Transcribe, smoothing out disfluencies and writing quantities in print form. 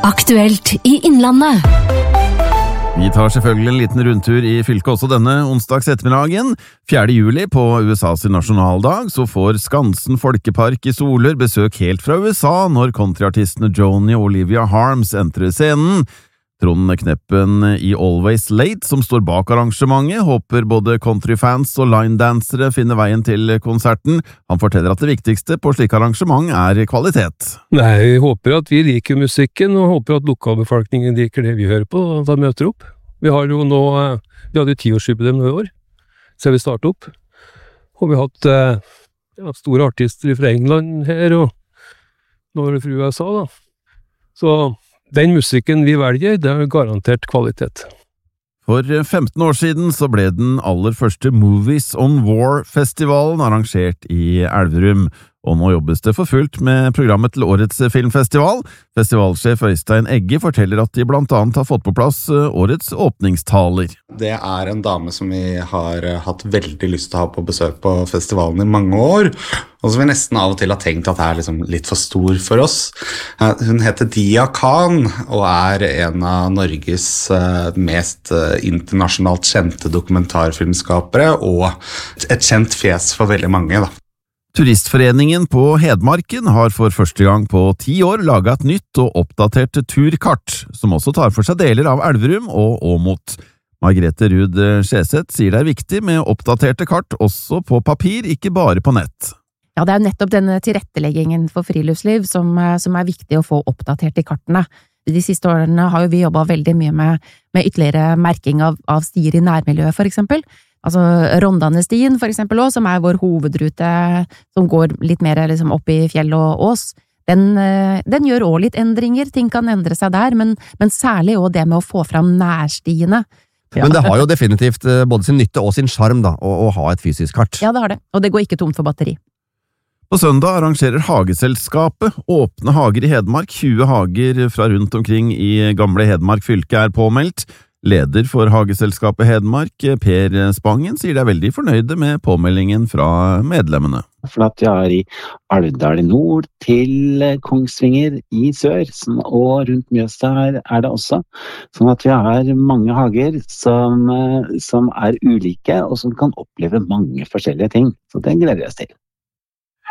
Aktuelt i Innlandet. Vi tar selvfølgelig en liten rundtur i fylket også denne onsdags ettermiddagen. 4. juli på USAs nasjonaldag så får Skansen Folkepark i Soler besøk helt fra USA når countryartistene Joni og Olivia Harms entrer scenen. Trond Kneppen i Always Late, som står bak arrangementet, håper både countryfans og linedansere finner veien til konserten. Han forteller at det viktigste på slik arrangement er kvalitet. Nei, vi håper at vi liker musikken, og håper at lokalbefolkningen liker det vi hører på, og da møter opp. Vi hadde jo 10-årsjubileum nå i år, så vi startet opp. Og vi har hatt store artister fra England her, og nå er det fra USA da. Så den musikken vi velger, det er garantert kvalitet. For 15 år siden så ble den aller første Movies on War-festivalen arrangert i Elverum, og nå jobbes det for fullt med programmet til årets filmfestival. Festivalsjef Øystein Egge forteller at de blant annet har fått på plass årets åpningstaler. Det er en dame som vi har hatt veldig lyst til å ha på besøk på festivalen i mange år, og som vi nesten av og til har tenkt at er liksom litt for stor for oss. Hun heter Dia Khan, og er en av Norges mest internasjonalt kjente dokumentarfilmskapere, og et kjent fjes for veldig mange da. Turistforeningen på Hedmarken har for første gang på 10 år laget et nytt og oppdatert turkart, som også tar for seg deler av Elverum og Åmot. Margrethe Ruud Skjeseth sier det er viktig med oppdaterte kart også på papir, ikke bare på nett. Ja, det er nettopp denne tilretteleggingen for friluftsliv som er viktig å få oppdatert i kartene. De siste årene har jo vi jobbet veldig mye med ytterligere merking av stier i nærmiljøet, for eksempel. Altså Rondanestien for eksempel også, som er vår hovedrute, som går litt mer liksom opp i fjell og ås. Den gjør også litt endringer, ting kan endre seg der, men særlig også det med å få fram nærstiene. Ja. Men det har jo definitivt både sin nytte og sin charm da, å ha et fysisk kart. Ja, det har det, og det går ikke tomt for batteri. På søndag arrangerer Hageselskapet Åpne hager i Hedmark. 20 hager fra rundt omkring i gamle Hedmark fylke er påmeldt. Leder for Hageselskapet Hedmark, Per Spangen, sier de er veldig fornøyde med påmeldingen fra medlemmene. For at vi har i Alvdal i nord til Kongsvinger i sør, og rundt Mjøsa her er det også. Sånn at vi har mange hager som er ulike, og som kan oppleve mange forskjellige ting. Så det gleder vi oss til.